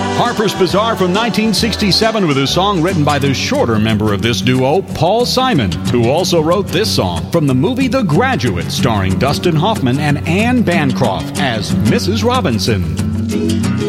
Harper's Bazaar from 1967 with a song written by the shorter member of this duo, Paul Simon, who also wrote this song from the movie The Graduate, starring Dustin Hoffman and Anne Bancroft as Mrs. Robinson.